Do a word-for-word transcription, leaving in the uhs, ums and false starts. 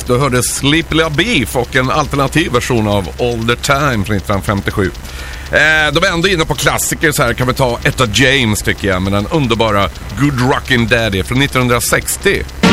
Då hörde Sleepy Beef och en alternativ version av All the Time från nittonhundrafemtiosju. Eh, de är ändå inne på klassiker, så här kan vi ta Etta James tycker jag, med den underbara Good Rockin' Daddy från nittonhundrasextio.